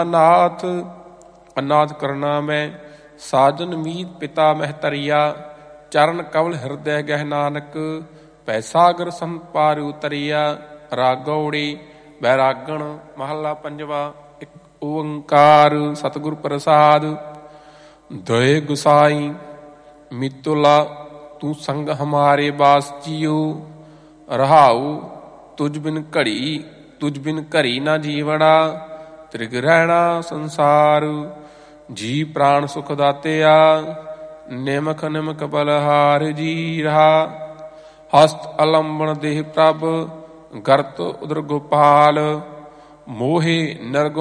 ਨਾਥ ਅਨਾਥ ਕਰਨਾ ਮੈਂ ਸਾਜਨ ਮੀਤ ਪਿਤਾ ਮਹਿ ਤਰੀਆ ਚਰਨ ਕਵਲ ਹਿਰਦੈ ਗਹਿ ਨਾਨਕ ਭੈ ਸਾਗਰ ਸੰਪਾਰ ਉਤਰੀਆ। ਰਾਗੌੜੀ ਬੈਰਾਗਣ ਮਹੱਲਾ ਪੰਜਵਾ। ਇੱਕ ਓੰਕਾਰ ਸਤਿਗੁਰ ਪ੍ਰਸਾਦ। ਦਇ ਗੁਸਾਈ ਮਿਤੁਲਾ ਤੂੰ ਸੰਗ ਹਮਾਰੇ ਬਾਸ ਜੀਓ ਰਹਾਉ ਤੁਝ ਬਿਨ ਘੜੀ ਨਾ ਜੀਵਣਾ ਤ੍ਰਿਗ ਰਹਿਣਾ ਸੰਸਾਰ। ਜੀ ਪ੍ਰਾਣ ਸੁਖ ਦਾਤਿਆ ਨਿਮਖ ਨਿਮਕ ਬਲਹਾਰ ਜੀ ਰਹਾ। ਹਸਤ ਅਲੰਬਨ ਦੇਹ ਪ੍ਰਭ ਗਰਤ ਉਦਰ ਗੋਪਾਲ ਮੋਹੇ ਨਿਰਗੁਣ